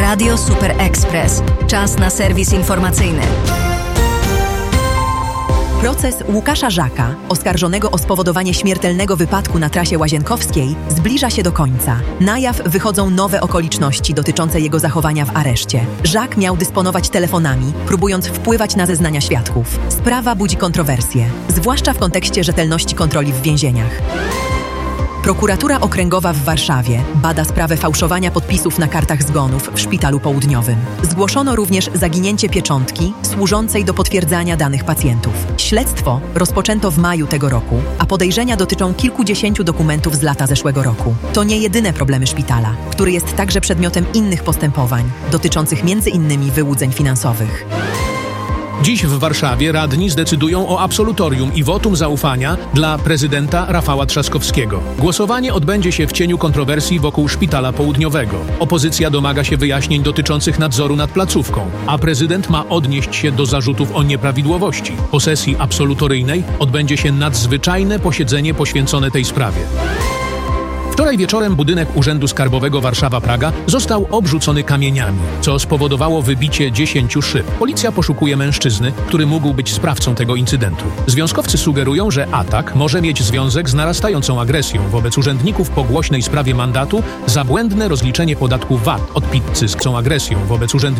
Radio Super Express. Czas na serwis informacyjny. Proces Łukasza Żaka, oskarżonego o spowodowanie śmiertelnego wypadku na trasie Łazienkowskiej, zbliża się do końca. Na jaw wychodzą nowe okoliczności dotyczące jego zachowania w areszcie. Żak miał dysponować telefonami, próbując wpływać na zeznania świadków. Sprawa budzi kontrowersje, zwłaszcza w kontekście rzetelności kontroli w więzieniach. Prokuratura Okręgowa w Warszawie bada sprawę fałszowania podpisów na kartach zgonów w Szpitalu Południowym. Zgłoszono również zaginięcie pieczątki służącej do potwierdzania danych pacjentów. Śledztwo rozpoczęto w maju tego roku, a podejrzenia dotyczą kilkudziesięciu dokumentów z lata zeszłego roku. To nie jedyne problemy szpitala, który jest także przedmiotem innych postępowań, dotyczących m.in. wyłudzeń finansowych. Dziś w Warszawie radni zdecydują o absolutorium i wotum zaufania dla prezydenta Rafała Trzaskowskiego. Głosowanie odbędzie się w cieniu kontrowersji wokół Szpitala Południowego. Opozycja domaga się wyjaśnień dotyczących nadzoru nad placówką, a prezydent ma odnieść się do zarzutów o nieprawidłowości. Po sesji absolutoryjnej odbędzie się nadzwyczajne posiedzenie poświęcone tej sprawie. Wczoraj wieczorem budynek Urzędu Skarbowego Warszawa-Praga został obrzucony kamieniami, co spowodowało wybicie 10 szyb. Policja poszukuje mężczyzny, który mógł być sprawcą tego incydentu. Związkowcy sugerują, że atak może mieć związek z narastającą agresją wobec urzędników po głośnej sprawie mandatu za błędne rozliczenie podatku VAT od pizzy z agresją wobec urzędników.